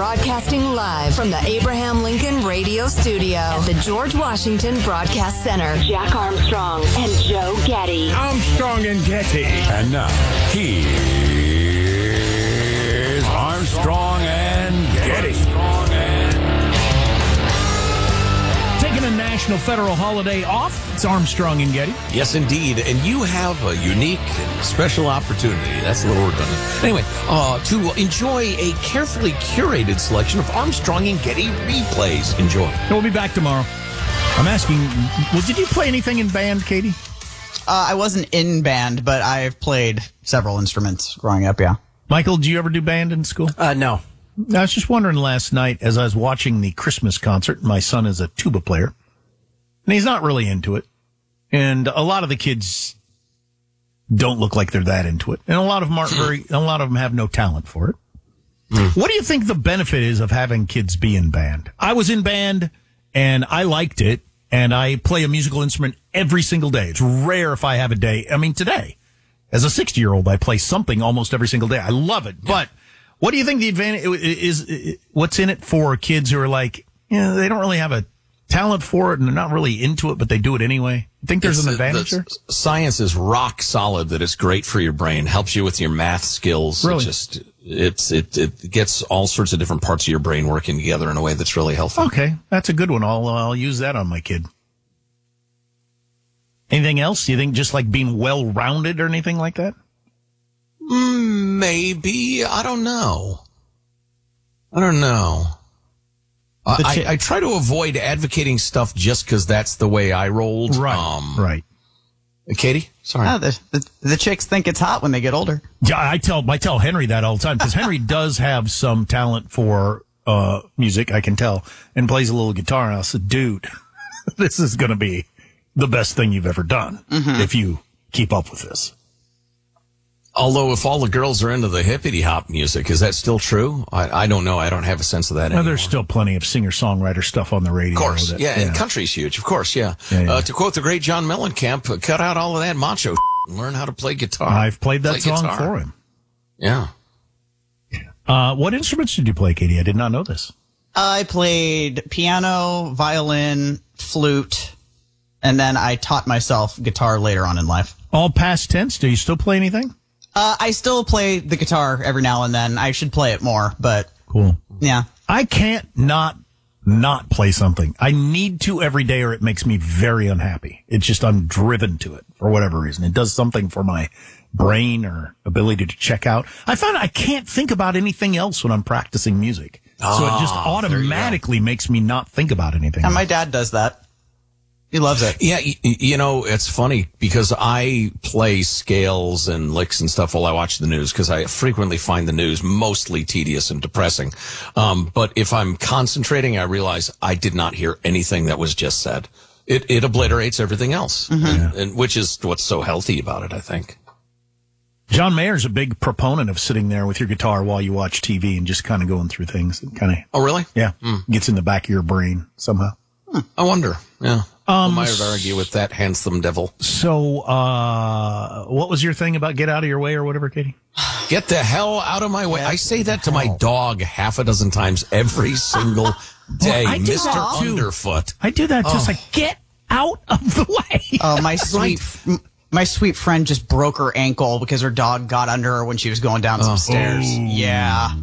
broadcasting live from the Abraham Lincoln Radio Studio at the George Washington Broadcast Center. Jack Armstrong and Joe Getty. Armstrong and Getty. And now, here's Armstrong and Getty. Taking a national federal holiday off, it's Armstrong and Getty. Yes, indeed. And you have a unique and special opportunity. That's a little redundant. Anyway, to enjoy a carefully curated selection of Armstrong and Getty replays. Enjoy. We'll be back tomorrow. I'm asking, did you play anything in band, Katie? I wasn't in band, but I've played several instruments growing up, yeah. Michael, did you ever do band in school? No. I was just wondering last night as I was watching the Christmas concert. My son is a tuba player, and he's not really into it. And a lot of the kids don't look like they're that into it. And a lot of them have no talent for it. What do you think the benefit is of having kids be in band? I was in band, and I liked it, and I play a musical instrument every single day. It's rare if I have a day. I mean, today, as a 60-year-old, I play something almost every single day. I love it, but... What do you think the advantage is? What's in it for kids who are like, they don't really have a talent for it and they're not really into it, but they do it anyway? You think there's an advantage there? Science is rock solid that it's great for your brain, helps you with your math skills. Really? It gets all sorts of different parts of your brain working together in a way that's really helpful. Okay, that's a good one. I'll use that on my kid. Anything else? You think just like being well-rounded or anything like that? Maybe. I don't know. I try to avoid advocating stuff just because that's the way I rolled. Right. Right. Katie? Sorry. Oh, the chicks think it's hot when they get older. Yeah, I tell Henry that all the time because Henry does have some talent for music, I can tell, and plays a little guitar. And I said, dude, this is going to be the best thing you've ever done if you keep up with this. Although if all the girls are into the hippity-hop music, is that still true? I don't know. I don't have a sense of that anymore. There's still plenty of singer-songwriter stuff on the radio. Of course, and country's huge, of course, yeah. To quote the great John Mellencamp, cut out all of that macho and learn how to play guitar. I've played that song for him. Yeah. What instruments did you play, Katie? I did not know this. I played piano, violin, flute, and then I taught myself guitar later on in life. All past tense? Do you still play anything? I still play the guitar every now and then. I should play it more, but... Cool. Yeah. I can't not play something. I need to every day or it makes me very unhappy. It's just I'm driven to it for whatever reason. It does something for my brain or ability to check out. I find I can't think about anything else when I'm practicing music. So it just automatically makes me not think about anything. And my dad does that. He loves it. Yeah, it's funny because I play scales and licks and stuff while I watch the news because I frequently find the news mostly tedious and depressing. But if I'm concentrating, I realize I did not hear anything that was just said. It obliterates everything else, and which is what's so healthy about it, I think. John Mayer's a big proponent of sitting there with your guitar while you watch TV and just kind of going through things. Oh, really? Yeah. Gets in the back of your brain somehow. I wonder. Yeah. I might argue with that handsome devil. So, what was your thing about get out of your way or whatever, Katie? Get the hell out of my way. I say that to my dog half a dozen times every single day. Well, Mr. Underfoot. I do that too. It's like, get out of the way. Oh, my sweet friend just broke her ankle because her dog got under her when she was going down some stairs. Yeah.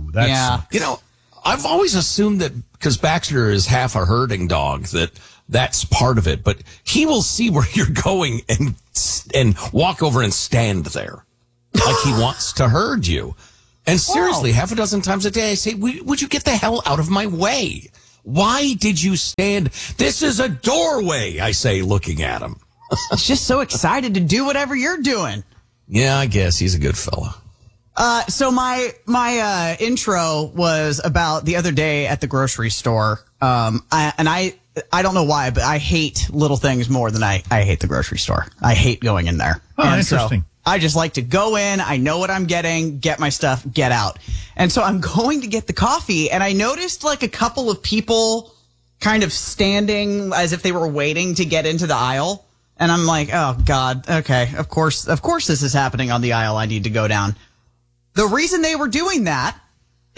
I've always assumed that because Baxter is half a herding dog, that's part of it. But he will see where you're going and walk over and stand there like he wants to herd you. And seriously, half a dozen times a day, I say, would you get the hell out of my way? Why did you stand? This is a doorway, I say, looking at him. He's just so excited to do whatever you're doing. Yeah, I guess he's a good fella. So my intro was about the other day at the grocery store. I don't know why, but I hate little things more than I hate the grocery store. I hate going in there. Oh, interesting. So I just like to go in. I know what I'm getting, get my stuff, get out. And so I'm going to get the coffee, and I noticed like a couple of people kind of standing as if they were waiting to get into the aisle. And I'm like, oh God, okay, of course this is happening on the aisle I need to go down. The reason they were doing that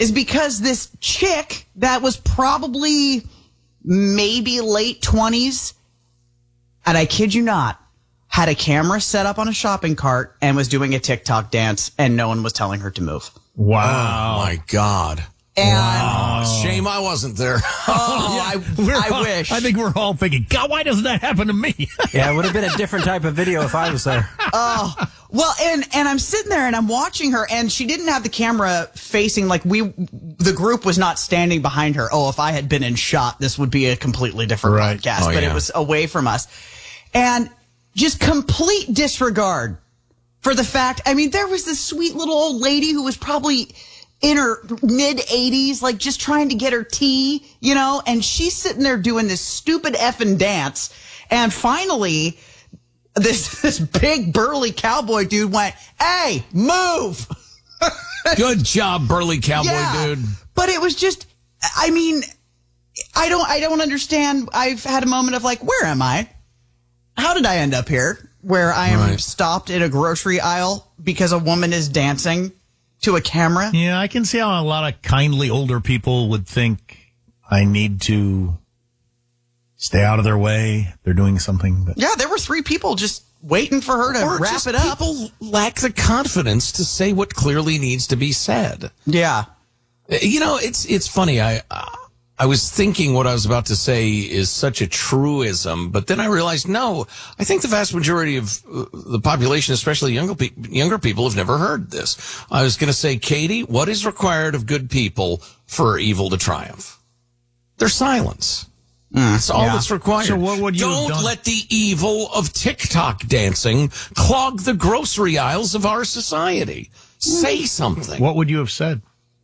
is because this chick that was probably maybe late 20s, and I kid you not, had a camera set up on a shopping cart and was doing a TikTok dance, and no one was telling her to move. Wow. Oh, my God. And Shame I wasn't there. I wish. I think we're all thinking, God, why doesn't that happen to me? Yeah, it would have been a different type of video if I was there. Well, and I'm sitting there and I'm watching her, and she didn't have the camera facing, like the group was not standing behind her. Oh, if I had been in shot, this would be a completely different Right. broadcast, Oh, but yeah. it was away from us. And just complete disregard for the fact, I mean, there was this sweet little old lady who was probably in her mid 80s, like just trying to get her tea, you know, and she's sitting there doing this stupid effing dance. And finally, this big burly cowboy dude went, "Hey, move." Good job, burly cowboy Yeah. dude. But it was just, I mean, I don't understand. I've had a moment of like, where am I? How did I end up here? Where I am Right. stopped in a grocery aisle because a woman is dancing to a camera. Yeah, I can see how a lot of kindly older people would think I need to stay out of their way. They're doing something. But Yeah, there were 3 people just waiting for her to Or wrap just it up. people lack the confidence to say what clearly needs to be said. Yeah. You know, it's funny. I was thinking what I was about to say is such a truism, but then I realized, no, I think the vast majority of the population, especially younger people, have never heard this. I was going to say, Katie, what is required of good people for evil to triumph? Their silence. That's all that's required. So what would you have Don't done? let the evil of TikTok dancing clog the grocery aisles of our society. Say something. what would you have said?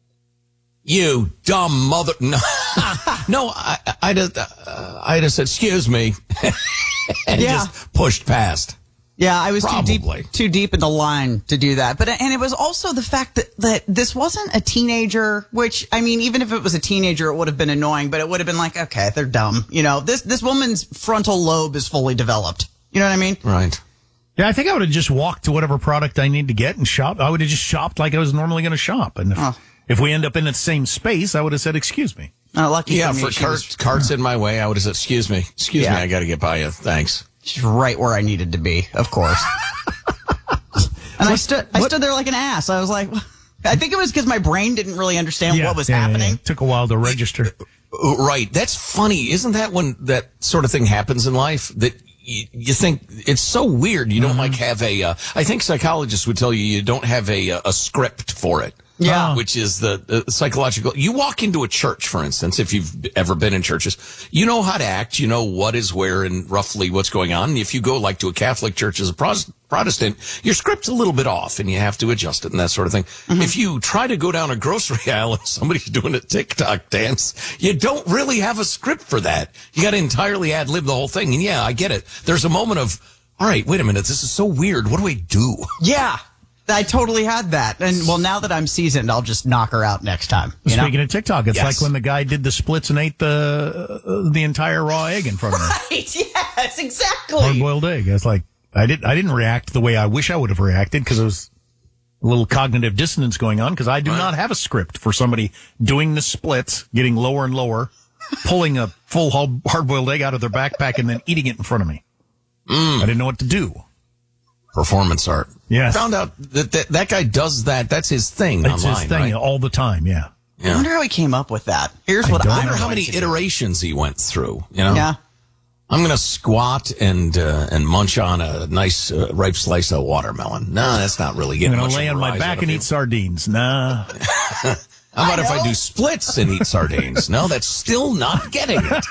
You dumb mother. No, no, I'd have said, excuse me, and Yeah. just pushed past. Yeah, I was Probably. too deep in the line to do that. And it was also the fact that this wasn't a teenager, which, I mean, even if it was a teenager, it would have been annoying, but it would have been like, okay, they're dumb. You know, this woman's frontal lobe is fully developed. You know what I mean? Right. Yeah, I think I would have just walked to whatever product I need to get and shop. I would have just shopped like I was normally going to shop. And if we end up in the same space, I would have said, excuse me. Lucky Yeah, for me, for she was carts in my way, I would have said, excuse me, Yeah. I got to get by you. Thanks. she's right where I needed to be, of course. And I stood there like an ass. I was like, I think it was because my brain didn't really understand what was happening. It took a while to register. Right. That's funny. Isn't that when that sort of thing happens in life that you think it's so weird? You don't like have I think psychologists would tell you don't have a script for it. Yeah. Which is the psychological. You walk into a church, for instance, if you've ever been in churches, you know how to act, you know what is where and roughly what's going on. And if you go like to a Catholic church as a Protestant, your script's a little bit off and you have to adjust it and that sort of thing. If you try to go down a grocery aisle and somebody's doing a TikTok dance, you don't really have a script for that. You got to entirely ad-lib the whole thing. And yeah, I get it. There's a moment of, all right, wait a minute, this is so weird. What do I do? Yeah. I totally had that. And well, now that I'm seasoned, I'll just knock her out next time. You know? Speaking of TikTok, it's Yes. like when the guy did the splits and ate the entire raw egg in front of me. Right, yes, exactly. Hard-boiled egg. I was like, I didn't react the way I wish I would have reacted because there was a little cognitive dissonance going on because I do not have a script for somebody doing the splits, getting lower and lower, pulling a full hard-boiled egg out of their backpack and then eating it in front of me. I didn't know what to do. Performance art. Yes. Found out that guy does that. That's his thing It's online, his thing right? all the time, yeah. I wonder how he came up with that. Here's what don't I I'm wonder how going many to do. iterations he went through. You know, Yeah. I'm going to squat and munch on a nice ripe slice of watermelon. No, that's not really I'm getting going much to lay of a on my rise back out of and you. eat sardines. Nah. How about if I do splits and eat sardines? No, that's still not getting it.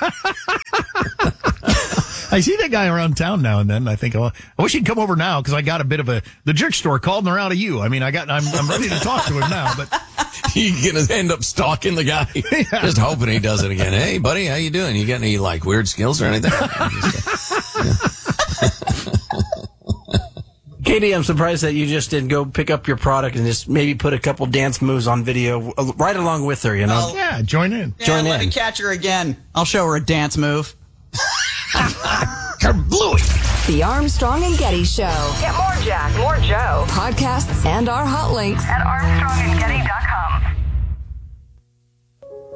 I see that guy around town now and then. I think, oh, I wish he'd come over now because I got a bit of the jerk store called and they're out of you. I mean, I'm ready to talk to him now, but You're going to end up stalking the guy. Just hoping he does it again. Hey, buddy, how you doing? You got any like weird skills or anything? Katie, I'm surprised that you just didn't go pick up your product and just maybe put a couple dance moves on video right along with her, you know? yeah, join in. Join Let in. me catch her again. I'll show her a dance move. Kerblooey. The Armstrong and Getty Show. Get more Jack, more Joe Podcasts and our hot links at ArmstrongandGetty.com.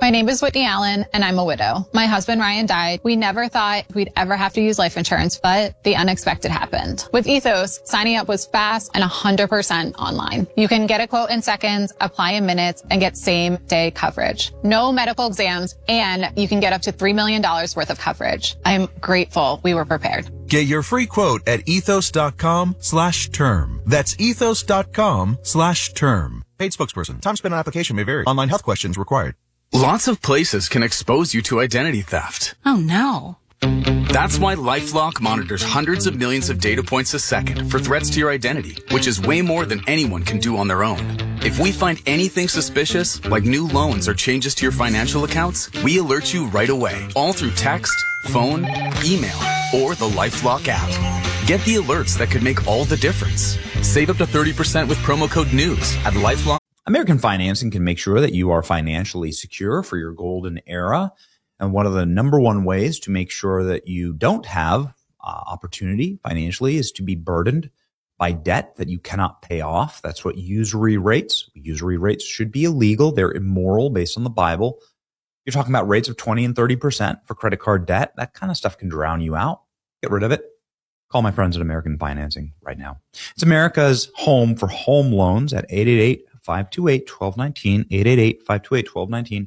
My name is Whitney Allen, and I'm a widow. My husband, Ryan, died. We never thought we'd ever have to use life insurance, but the unexpected happened. With Ethos, signing up was fast and 100% online. You can get a quote in seconds, apply in minutes, and get same-day coverage. No medical exams, and you can get up to $3 million worth of coverage. I'm grateful we were prepared. Get your free quote at ethos.com/term. That's ethos.com/term. Paid spokesperson. Time spent on application may vary. Online health questions required. Lots of places can expose you to identity theft. Oh no. That's why LifeLock monitors hundreds of millions of data points a second for threats to your identity, which is way more than anyone can do on their own. If we find anything suspicious, like new loans or changes to your financial accounts, we alert you right away, all through text, phone, email, or the LifeLock app. Get the alerts that could make all the difference. Save up to 30% with promo code NEWS at LifeLock. American Financing can make sure that you are financially secure for your golden era. And one of the number one ways to make sure that you don't have opportunity financially is to be burdened by debt that you cannot pay off. That's what usury rates. Usury rates should be illegal. They're immoral based on the Bible. You're talking about rates of 20 and 30% for credit card debt. That kind of stuff can drown you out. Get rid of it. Call my friends at American Financing right now. It's America's home for home loans at 888-528-1219, 888-528-1219,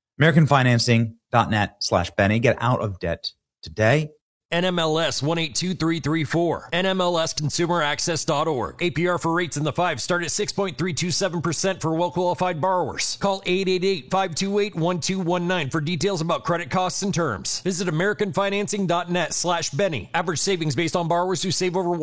AmericanFinancing.net/Benny. Get out of debt today. NMLS 182334. NMLSConsumerAccess.org. APR for rates in the 5 start at 6.327% for well-qualified borrowers. Call 888-528-1219 for details about credit costs and terms. Visit AmericanFinancing.net/Benny. Average savings based on borrowers who save over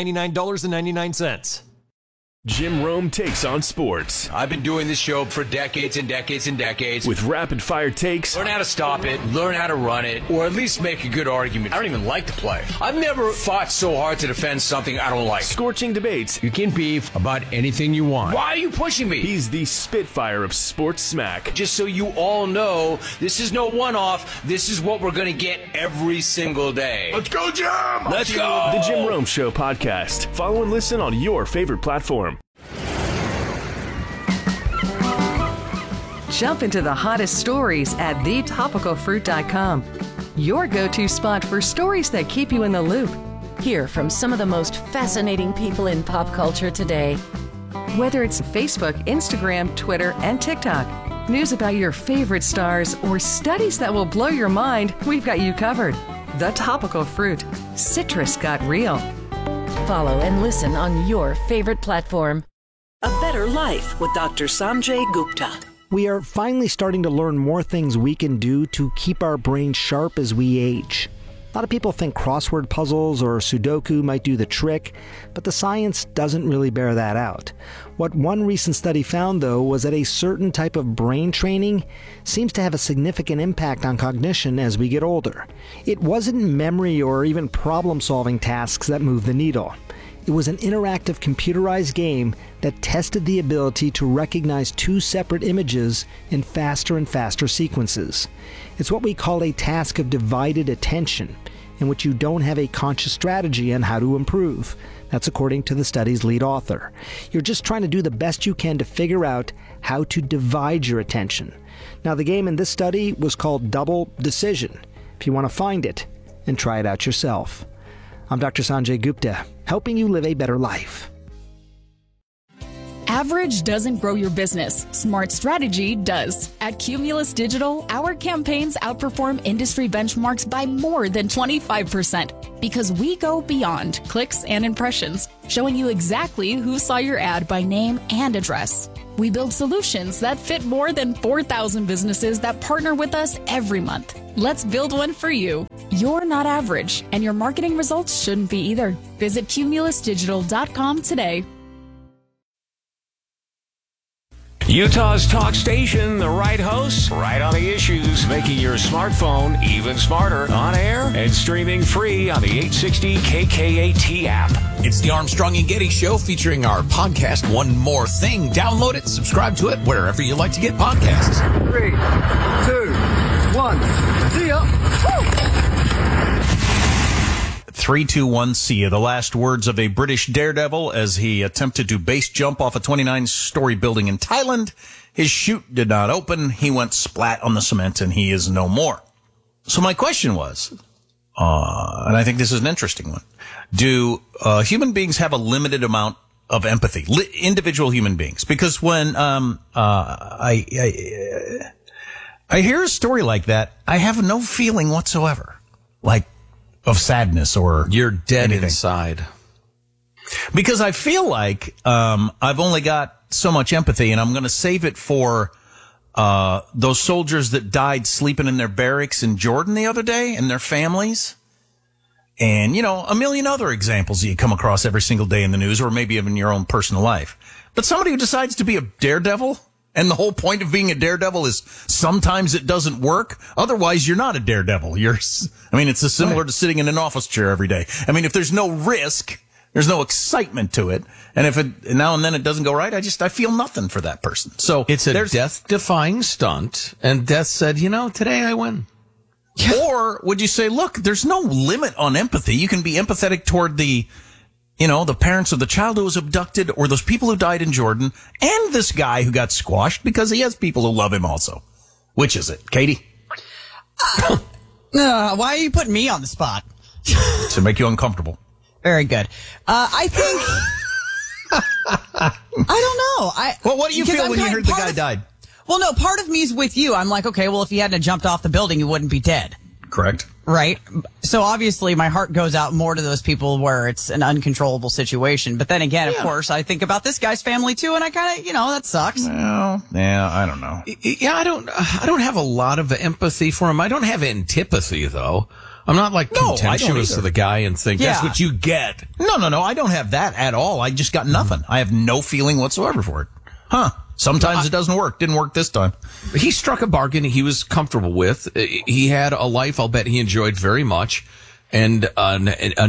$199.99. Jim Rome takes on sports. I've been doing this show for decades and decades and decades. With rapid-fire takes. Learn how to stop it, learn how to run it, or at least make a good argument. I don't even like the play. I've never fought so hard to defend something I don't like. Scorching debates. You can beef about anything you want. Why are you pushing me? He's the Spitfire of sports smack. Just so you all know, this is no one-off. This is what we're going to get every single day. Let's go, Jim! Let's go! The Jim Rome Show podcast. Follow and listen on your favorite platform. Jump into the hottest stories at thetopicalfruit.com. Your go-to spot for stories that keep you in the loop. Hear from some of the most fascinating people in pop culture today. Whether it's Facebook, Instagram, Twitter, and TikTok, news about your favorite stars, or studies that will blow your mind, we've got you covered. The Topical Fruit. Citrus got real. Follow and listen on your favorite platform. A Better Life with Dr. Sanjay Gupta. We are finally starting to learn more things we can do to keep our brains sharp as we age. A lot of people think crossword puzzles or Sudoku might do the trick, but the science doesn't really bear that out. What one recent study found, though, was that a certain type of brain training seems to have a significant impact on cognition as we get older. It wasn't memory or even problem-solving tasks that moved the needle. It was an interactive computerized game that tested the ability to recognize two separate images in faster and faster sequences. It's what we call a task of divided attention, in which you don't have a conscious strategy on how to improve. That's according to the study's lead author. You're just trying to do the best you can to figure out how to divide your attention. Now, the game in this study was called Double Decision. If you want to find it and try it out yourself. I'm Dr. Sanjay Gupta, helping you live a better life. Average doesn't grow your business. Smart strategy does. At Cumulus Digital, our campaigns outperform industry benchmarks by more than 25% because we go beyond clicks and impressions, showing you exactly who saw your ad by name and address. We build solutions that fit more than 4,000 businesses that partner with us every month. Let's build one for you. You're not average, and your marketing results shouldn't be either. Visit cumulusdigital.com today. Utah's talk station, the right hosts, right on the issues, making your smartphone even smarter, on air and streaming free on the 860 KKAT app. It's the Armstrong and Getty Show featuring our podcast, One More Thing. Download it, subscribe to it, wherever you like to get podcasts. 3, 2, 1, see ya! Woo! 321, see you. The last words of a British daredevil as he attempted to base jump off a 29-story building in Thailand. His chute did not open. He went splat on the cement, and he is no more. So my question was, and I think this is an interesting one, do human beings have a limited amount of empathy? Individual human beings? Because when I hear a story like that, I have no feeling whatsoever, like of sadness or you're dead anything. Inside. Because I feel like I've only got so much empathy, and I'm going to save it for those soldiers that died sleeping in their barracks in Jordan the other day and their families. And, a million other examples that you come across every single day in the news or maybe even in your own personal life. But somebody who decides to be a daredevil, and the whole point of being a daredevil is sometimes it doesn't work. Otherwise, you're not a daredevil. It's as similar to sitting in an office chair every day. If there's no risk, there's no excitement to it. And if it now and then it doesn't go right, I feel nothing for that person. So it's a death-defying stunt, and Death said, today I win. Or would you say, look, there's no limit on empathy. You can be empathetic toward the parents of the child who was abducted, or those people who died in Jordan, and this guy who got squashed because he has people who love him also. Which is it, Katie? Why are you putting me on the spot? To make you uncomfortable. Very good. I think I don't know. Well, what do you feel when you heard the guy died? Well, no, part of me is with you. I'm like, okay, well, if he hadn't jumped off the building, he wouldn't be dead. Correct. Right? So obviously my heart goes out more to those people where it's an uncontrollable situation. But then again, of course, I think about this guy's family too, and I kind of, that sucks. Well, yeah, I don't know. Yeah, I don't have a lot of empathy for him. I don't have antipathy, though. I'm not contemptuous of the guy and think that's what you get. No, I don't have that at all. I just got nothing. I have no feeling whatsoever for it. Huh. Sometimes it doesn't work. Didn't work this time. He struck a bargain he was comfortable with. He had a life I'll bet he enjoyed very much, and an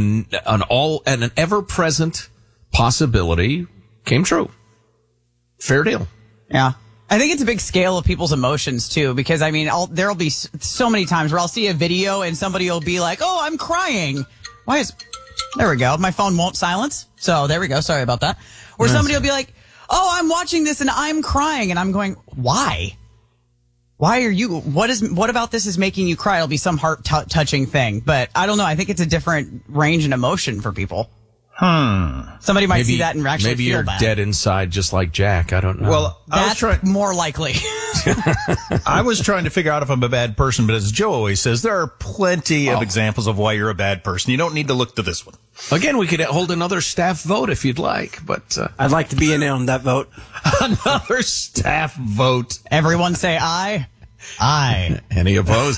ever-present possibility came true. Fair deal. Yeah. I think it's a big scale of people's emotions too, because there'll be so many times where I'll see a video and somebody will be like, "Oh, I'm crying." There we go. My phone won't silence. So there we go. Sorry about that. Or somebody will be like, "Oh, I'm watching this and I'm crying," and I'm going, "Why? Why are you? What about this is making you cry?" It'll be some heart touching thing, but I don't know. I think it's a different range and emotion for people. Somebody might see that and actually maybe feel you're bad. Dead inside, just like Jack. I don't know. Well, that's more likely. I was trying to figure out if I'm a bad person, but as Joe always says, there are plenty of examples of why you're a bad person. You don't need to look to this one. Again, we could hold another staff vote if you'd like, but I'd like to be in on that vote. Another staff vote. Everyone say aye. Aye. Any opposed?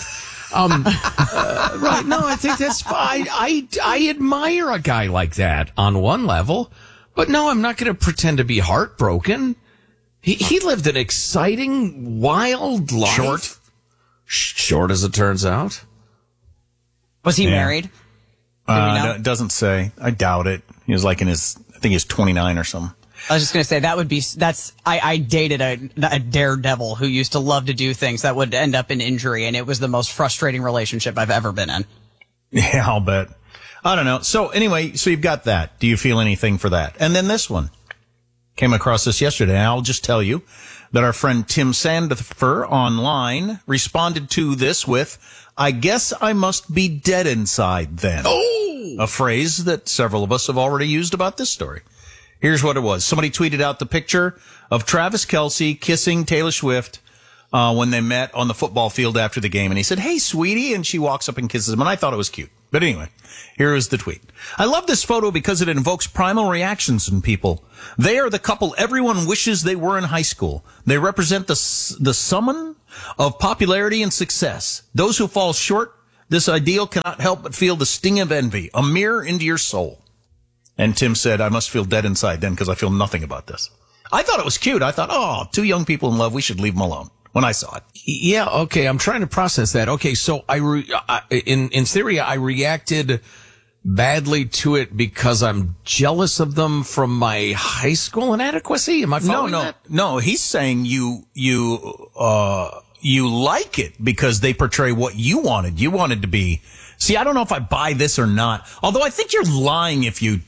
Right. No, I think that's fine. I admire a guy like that on one level, but no, I'm not going to pretend to be heartbroken. He lived an exciting, wild life. Short as it turns out. Was he married? No, it doesn't say. I doubt it. He was like I think he was 29 or something. I was just going to say I dated a daredevil who used to love to do things that would end up in injury, and it was the most frustrating relationship I've ever been in. Yeah, I'll bet. I don't know. So anyway, you've got that. Do you feel anything for that? And then this one. Came across this yesterday, and I'll just tell you that our friend Tim Sandifer online responded to this with, "I guess I must be dead inside then." Oh! A phrase that several of us have already used about this story. Here's what it was. Somebody tweeted out the picture of Travis Kelce kissing Taylor Swift when they met on the football field after the game. And he said, "Hey, sweetie." And she walks up and kisses him. And I thought it was cute. But anyway, here is the tweet. "I love this photo because it invokes primal reactions in people. They are the couple everyone wishes they were in high school. They represent the summon of popularity and success. Those who fall short, this ideal cannot help but feel the sting of envy, a mirror into your soul." And Tim said, "I must feel dead inside then because I feel nothing about this." I thought it was cute. I thought, oh, two young people in love, we should leave them alone when I saw it. Yeah, okay, I'm trying to process that. Okay, so in theory, I reacted badly to it because I'm jealous of them from my high school inadequacy. Am I following that? No, he's saying you you like it because they portray what you wanted. You wanted to be. See, I don't know if I buy this or not. Although I think you're lying if you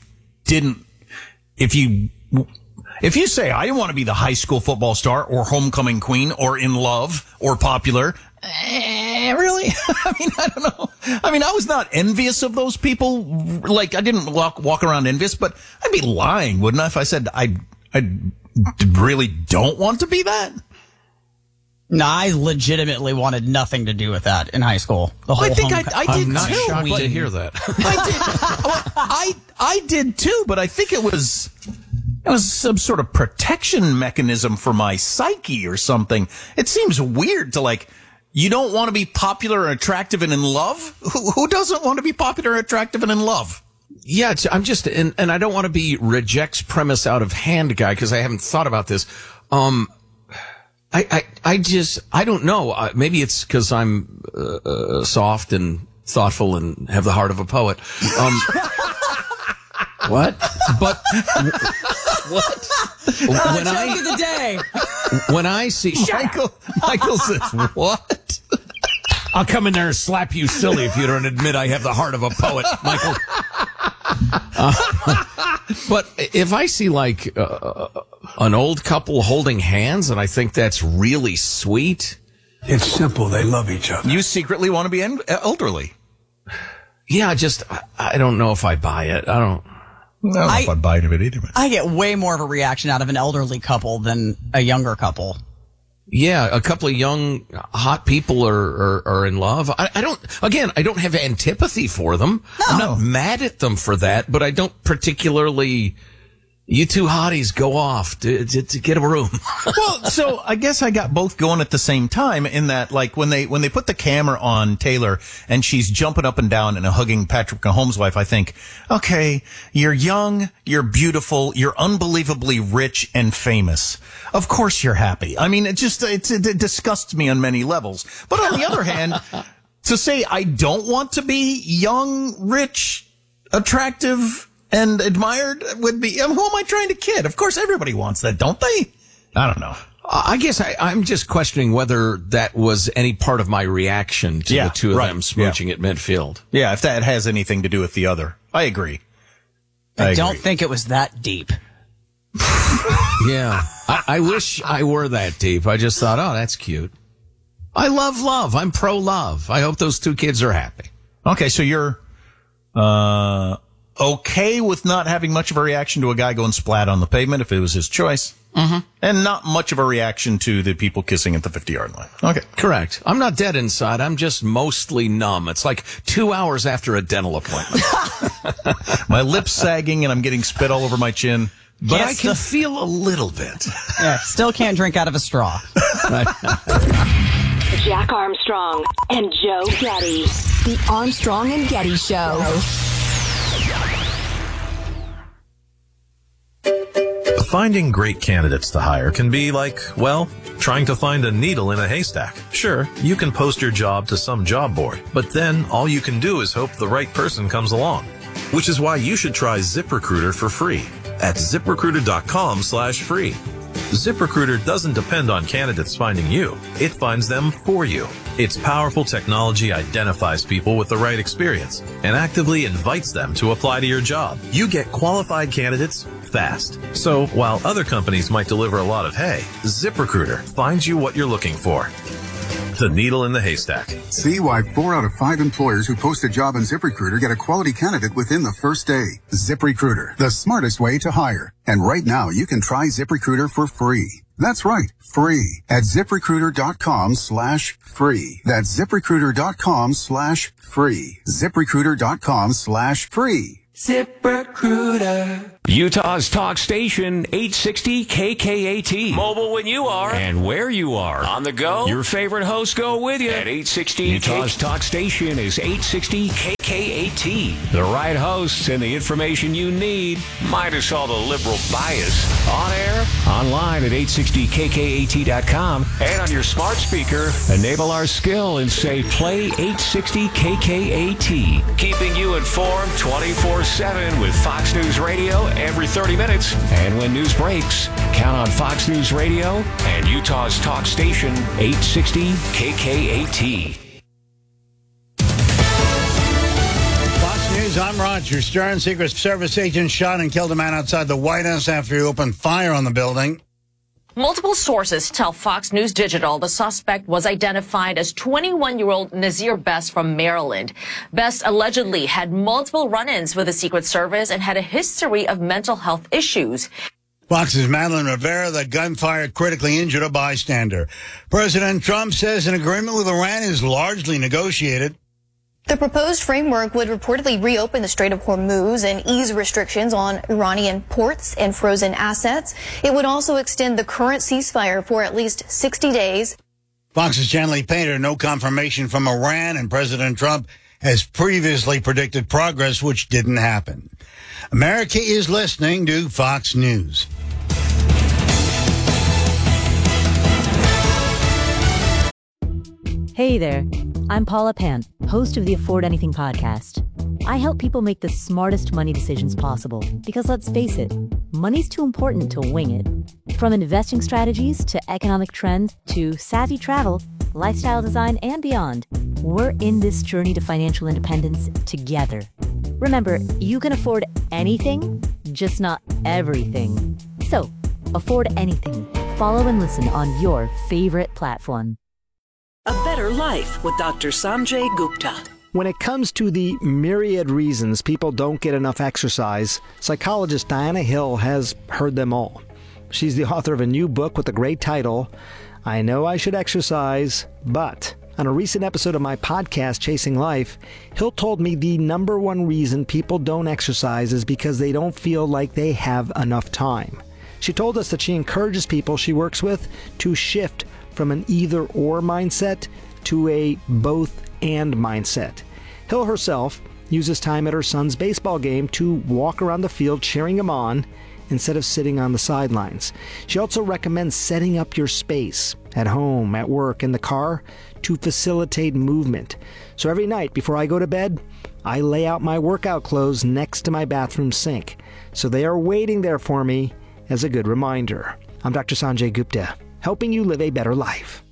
say I want to be the high school football star or homecoming queen or in love or popular. Really? I mean, I don't know. I mean, I was not envious of those people. Like, I didn't walk around envious, but I'd be lying, wouldn't I, if I said I really don't want to be that? No, I legitimately wanted nothing to do with that in high school. The whole I think I did I'm not too. shocked to hear that. I did too, but I think it was some sort of protection mechanism for my psyche or something. It seems weird to you don't want to be popular and attractive and in love? Who doesn't want to be popular, attractive, and in love? Yeah, I'm just, and I don't want to be rejects premise out of hand guy because I haven't thought about this. I don't know. Maybe it's because I'm soft and thoughtful and have the heart of a poet. What? But what? When I see Michael says, "What?" I'll come in there and slap you silly if you don't admit I have the heart of a poet, Michael. But if I see an old couple holding hands and I think that's really sweet. It's simple. They love each other. You secretly want to be elderly. Yeah, I don't know if I buy it. I don't know if I buy into it either. I get way more of a reaction out of an elderly couple than a younger couple. Yeah, a couple of young, hot people are in love. I don't have antipathy for them. No. I'm not mad at them for that, but I don't particularly, you two hotties go off to get a room. Well, so I guess I got both going at the same time in that, when they put the camera on Taylor and she's jumping up and down and hugging Patrick Mahomes' wife, I think, okay, you're young, you're beautiful, you're unbelievably rich and famous. Of course you're happy. I mean, it disgusts me on many levels. But on the other hand, to say I don't want to be young, rich, attractive, and admired would be, who am I trying to kid? Of course everybody wants that, don't they? I don't know. I guess I'm just questioning whether that was any part of my reaction to the two of them smooching at midfield. Yeah, if that has anything to do with the other. I agree. I don't think it was that deep. Yeah. I wish I were that deep. I just thought, oh, that's cute. I love love. I'm pro-love. I hope those two kids are happy. Okay, so you're okay with not having much of a reaction to a guy going splat on the pavement if it was his choice. Mm-hmm. And not much of a reaction to the people kissing at the 50-yard line. Okay. Correct. I'm not dead inside. I'm just mostly numb. It's like 2 hours after a dental appointment. My lips sagging and I'm getting spit all over my chin. But I can feel a little bit. Yeah, still can't drink out of a straw. Jack Armstrong and Joe Getty. The Armstrong and Getty Show. Finding great candidates to hire can be like, well, trying to find a needle in a haystack. Sure, you can post your job to some job board, but then all you can do is hope the right person comes along. Which is why you should try ZipRecruiter for free at ZipRecruiter.com/free. ZipRecruiter doesn't depend on candidates finding you. It finds them for you. Its powerful technology identifies people with the right experience and actively invites them to apply to your job. You get qualified candidates fast. So while other companies might deliver a lot of hay, ZipRecruiter finds you what you're looking for. The needle in the haystack. See why 4 out of 5 employers who post a job on ZipRecruiter get a quality candidate within the first day. ZipRecruiter, the smartest way to hire. And right now, you can try ZipRecruiter for free. That's right, free at ZipRecruiter.com/free. That's ZipRecruiter.com/free. ZipRecruiter.com/free. ZipRecruiter. Utah's talk station, 860 KKAT. Mobile when you are and where you are. On the go, your favorite hosts go with you. At 860 Utah's talk station is 860 KKAT. The right hosts and the information you need, minus all the liberal bias. On air, online at 860KKAT.com, and on your smart speaker, enable our skill and say play 860 KKAT. Keeping you informed 24/7. 7 with Fox News Radio every 30 minutes. And when news breaks, count on Fox News Radio and Utah's talk station, 860 KKAT. Fox News, I'm Roger Stern. Secret Service agents shot and killed a man outside the White House after he opened fire on the building. Multiple sources tell Fox News Digital the suspect was identified as 21-year-old Nazir Best from Maryland. Best allegedly had multiple run-ins with the Secret Service and had a history of mental health issues. Fox's Madeline Rivera, the gunfire critically injured a bystander. President Trump says an agreement with Iran is largely negotiated. The proposed framework would reportedly reopen the Strait of Hormuz and ease restrictions on Iranian ports and frozen assets. It would also extend the current ceasefire for at least 60 days. Fox's Chanley Painter, no confirmation from Iran, and President Trump has previously predicted progress, which didn't happen. America is listening to Fox News. Hey there, I'm Paula Pant, host of the Afford Anything podcast. I help people make the smartest money decisions possible because, let's face it, money's too important to wing it. From investing strategies to economic trends to savvy travel, lifestyle design, and beyond, we're in this journey to financial independence together. Remember, you can afford anything, just not everything. So, afford anything. Follow and listen on your favorite platform. A Better Life with Dr. Sanjay Gupta. When it comes to the myriad reasons people don't get enough exercise, psychologist Diana Hill has heard them all. She's the author of a new book with a great title, I Know I Should Exercise, But... On a recent episode of my podcast, Chasing Life, Hill told me the number one reason people don't exercise is because they don't feel like they have enough time. She told us that she encourages people she works with to shift from an either-or mindset to a both-and mindset. Hill herself uses time at her son's baseball game to walk around the field cheering him on instead of sitting on the sidelines. She also recommends setting up your space at home, at work, in the car to facilitate movement. So every night before I go to bed, I lay out my workout clothes next to my bathroom sink. So they are waiting there for me as a good reminder. I'm Dr. Sanjay Gupta, helping you live a better life.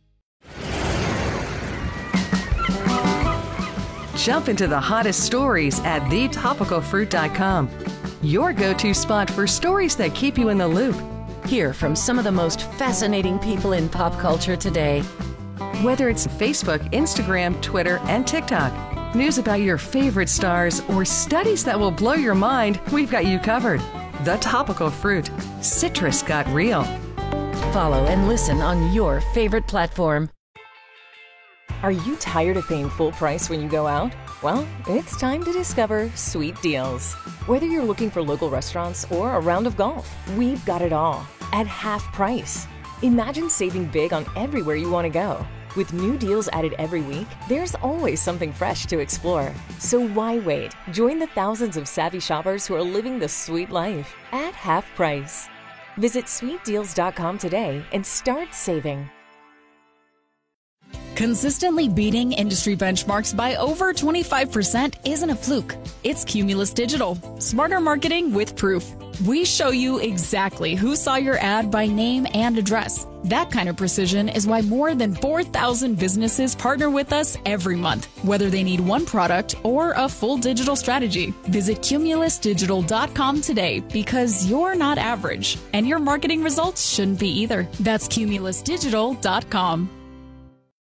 Jump into the hottest stories at thetopicalfruit.com. Your go-to spot for stories that keep you in the loop. Hear from some of the most fascinating people in pop culture today. Whether it's Facebook, Instagram, Twitter, and TikTok, news about your favorite stars, or studies that will blow your mind, we've got you covered. The Topical Fruit. Citrus got real. Follow and listen on your favorite platform. Are you tired of paying full price when you go out? Well, it's time to discover Sweet Deals. Whether you're looking for local restaurants or a round of golf, we've got it all at half price. Imagine saving big on everywhere you want to go. With new deals added every week, there's always something fresh to explore. So why wait? Join the thousands of savvy shoppers who are living the sweet life at half price. Visit sweetdeals.com today and start saving. Consistently beating industry benchmarks by over 25% isn't a fluke. It's Cumulus Digital. Smarter marketing with proof. We show you exactly who saw your ad by name and address. That kind of precision is why more than 4,000 businesses partner with us every month, whether they need one product or a full digital strategy. Visit cumulusdigital.com today because you're not average and your marketing results shouldn't be either. That's cumulusdigital.com.